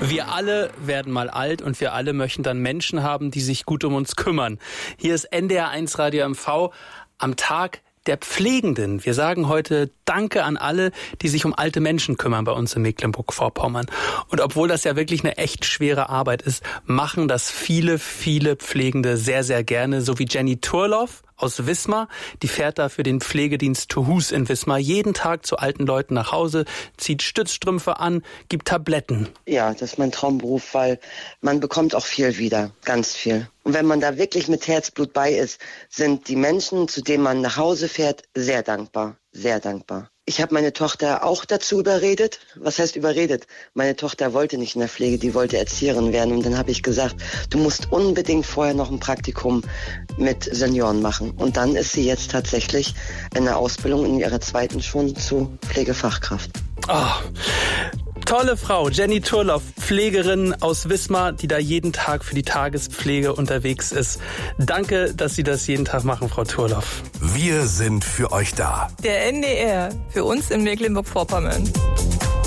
Wir alle werden mal alt und wir alle möchten dann Menschen haben, die sich gut um uns kümmern. Hier ist NDR1 Radio MV am Tag der Pflegenden. Wir sagen heute Danke an alle, die sich um alte Menschen kümmern bei uns in Mecklenburg-Vorpommern. Und obwohl das ja wirklich eine echt schwere Arbeit ist, machen das viele, viele Pflegende sehr, sehr gerne. So wie Jenny Turloff aus Wismar. Die fährt da für den Pflegedienst Tuhus in Wismar jeden Tag zu alten Leuten nach Hause, zieht Stützstrümpfe an, gibt Tabletten. Ja, das ist mein Traumberuf, weil man bekommt auch viel wieder, ganz viel. Und wenn man da wirklich mit Herzblut bei ist, sind die Menschen, zu denen man nach Hause fährt, sehr dankbar, sehr dankbar. Ich habe meine Tochter auch dazu überredet. Was heißt überredet? Meine Tochter wollte nicht in der Pflege, die wollte Erzieherin werden. Und dann habe ich gesagt, du musst unbedingt vorher noch ein Praktikum mit Senioren machen. Und dann ist sie jetzt tatsächlich in der Ausbildung in ihrer zweiten schon zu Pflegefachkraft. Oh, tolle Frau, Jenny Turloff, Pflegerin aus Wismar, die da jeden Tag für die Tagespflege unterwegs ist. Danke, dass Sie das jeden Tag machen, Frau Turloff. Wir sind für euch da. Der NDR, für uns in Mecklenburg-Vorpommern.